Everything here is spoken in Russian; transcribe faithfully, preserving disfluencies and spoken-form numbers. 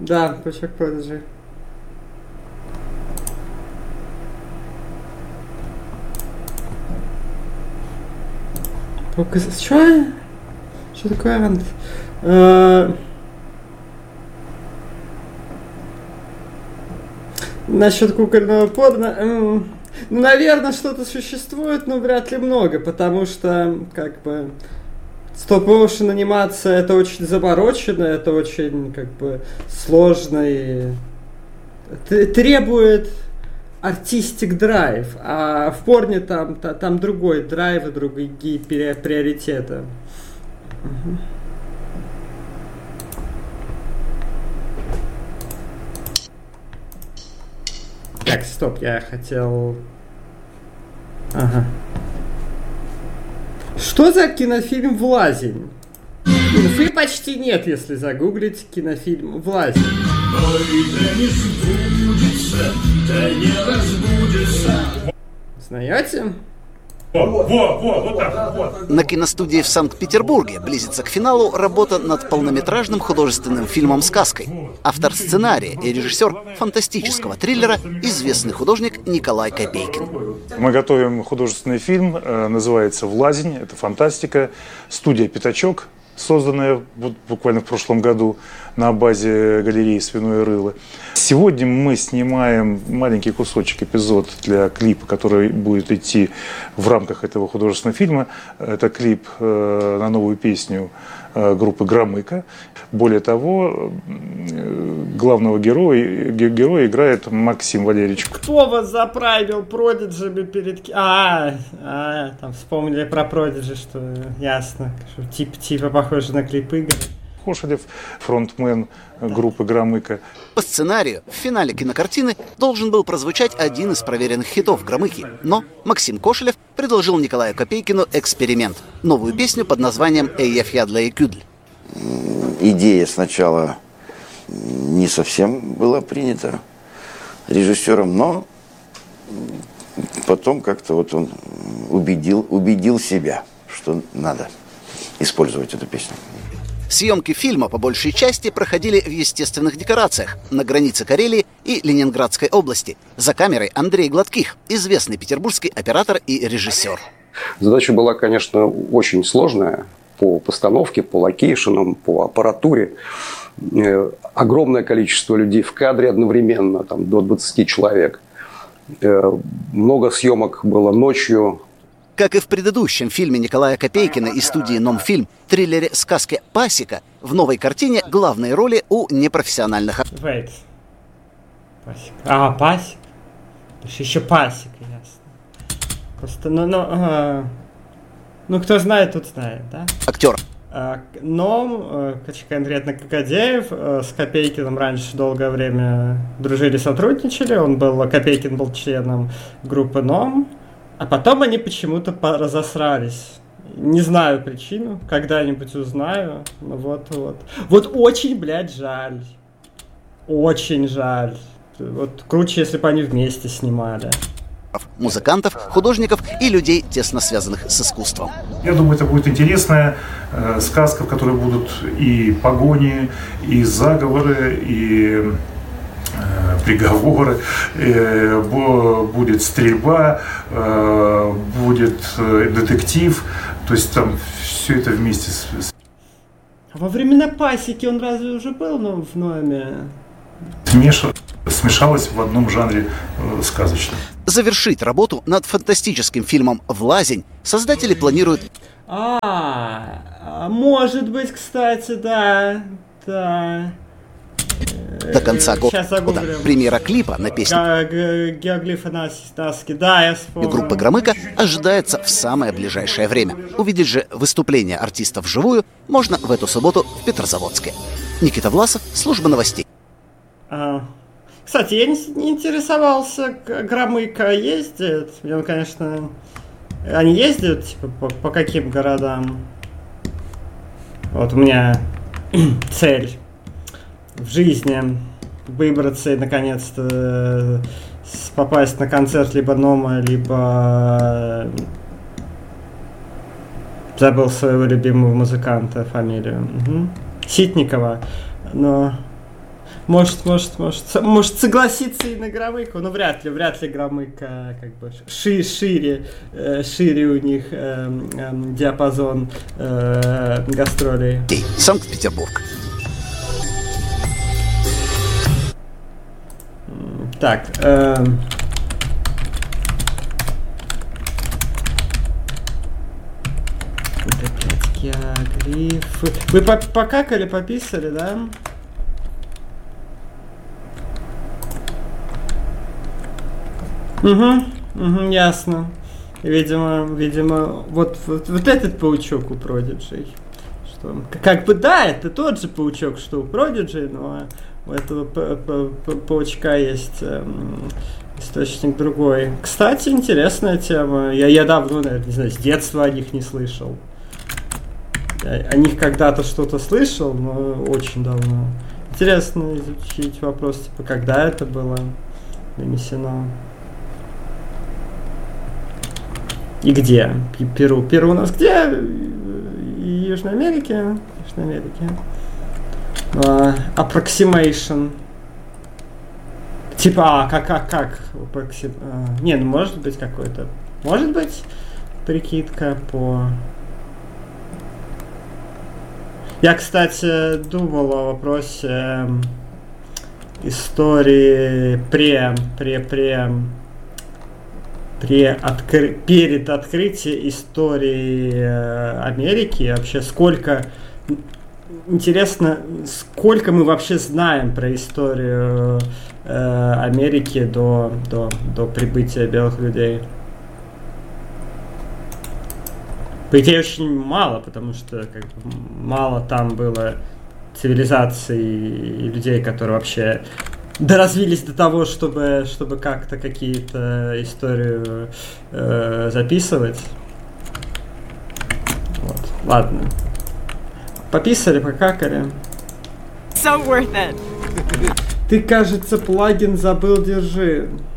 Да, Пучок Продиджи. Что? Что такое? Э... Насчет кукольного порно... Ну, наверное, что-то существует, но вряд ли много, потому что, как бы, стоп-моушен анимация — это очень заморочено, это очень, как бы, сложно и требует артистик драйв, а в порне там, там другой драйв и другие приоритеты. Угу. Так, стоп, я хотел... Ага. Что за кинофильм «Влазень»? Инфы почти нет, если загуглить кинофильм «Влазень». Знаете? Вот, вот, вот, вот так, вот. На киностудии в Санкт-Петербурге близится к финалу работа над полнометражным художественным фильмом «Сказкой». Автор сценария и режиссер фантастического триллера – известный художник Николай Копейкин. Мы готовим художественный фильм, называется «Влазень», это фантастика. Студия «Пятачок», созданная буквально в прошлом году на базе галереи «Свиное рыло». Сегодня мы снимаем маленький кусочек, эпизод для клипа, который будет идти в рамках этого художественного фильма. Это клип э, на новую песню э, группы «Громыко». Более того, э, главного героя, героя играет Максим Валерьевич. Кто вас заправил Продиджи перед... А, а, там вспомнили про Продиджи, что ясно. Что тип, типа похоже на клип игры. Кошелев, фронтмен группы «Громыко». По сценарию в финале кинокартины должен был прозвучать один из проверенных хитов Громыки. Но Максим Кошелев предложил Николаю Копейкину эксперимент. Новую песню под названием «Эйеф ядле кюдль». Идея сначала не совсем была принята режиссером, но потом как-то вот он убедил, убедил себя, что надо использовать эту песню. Съемки фильма по большей части проходили в естественных декорациях на границе Карелии и Ленинградской области. За камерой Андрей Гладких, известный петербургский оператор и режиссер. Задача была, конечно, очень сложная по постановке, по локейшенам, по аппаратуре. Огромное количество людей в кадре одновременно, там, до двадцати человек. Много съемок было ночью. Как и в предыдущем фильме Николая Копейкина из студии «Номфильм», триллере «Сказки Пасека», в новой картине главные роли у непрофессиональных. Wait. Пасека. А, Пасек. Еще Пасека, ясно. Просто, ну, ну, а... ну, кто знает, тот знает, да? Актер. А, Ном, конкретно Кокодеев, с Копейкиным раньше долгое время дружили, сотрудничали. Он был, Копейкин был членом группы Ном. А потом они почему-то разосрались. Не знаю причину, когда-нибудь узнаю. Ну вот, вот. Вот очень, блядь, жаль. Очень жаль. Вот круче, если бы они вместе снимали. Музыкантов, художников и людей, тесно связанных с искусством. Я думаю, это будет интересная э, сказка, в которой будут и погони, и заговоры, и... приговоры, будет стрельба, будет детектив, то есть там все это вместе с... А во времена Пасеки он разве уже был но в Номе? Смешалось в одном жанре сказочном. Завершить работу над фантастическим фильмом «Влазень» создатели планируют... А, может быть, кстати, да, да... До конца года. Премьера клипа на песню Геоглифы Наски, да, я вспомнил. Группы «Громыко» ожидается в самое ближайшее время. Увидеть же выступление артистов вживую можно в эту субботу в Петрозаводске. Никита Власов, служба новостей. А, кстати, я не, не интересовался, Громыко ездит. Он, конечно, они ездят типа, по, по каким городам? Вот у меня цель в жизни выбраться и наконец-то попасть на концерт либо Нома, либо забыл своего любимого музыканта фамилию. Угу. Ситникова. Но Может, может, может, может согласиться и на Громыко, но вряд ли, вряд ли Громыко как бы ши, шире, э, шире у них э, э, диапазон э, гастролей. Санкт-Петербург. Так. Э, Геогрифы. Вы покакали, пописали, да? Угу, угу, ясно. Видимо, видимо, вот, вот, вот этот паучок у Prodigy. Что, как бы да, это тот же паучок, что у Prodigy, но у этого паучка есть эм, источник другой. Кстати, интересная тема. Я, я давно, наверное, не знаю, с детства о них не слышал. Я о них когда-то что-то слышал, но очень давно. Интересно изучить вопрос, типа, когда это было нанесено. И где? Перу. Перу у нас где? В Южной Америке. В Южной Америке. Uh, approximation. Типа, а, как, как, как? Approxim... Uh, не, ну может быть какой-то... Может быть прикидка по... Я, кстати, думал о вопросе э, истории пре, пре, пре... При откры... перед открытием истории э, Америки, вообще сколько, интересно, сколько мы вообще знаем про историю э, Америки до, до, до прибытия белых людей. По идее, очень мало, потому что как бы, мало там было цивилизаций и людей, которые вообще доразвились до того, чтобы, чтобы как-то какие-то историю э, записывать. Вот. Ладно. Пописали, покакали. So worth it. Ты, кажется, плагин забыл, держи.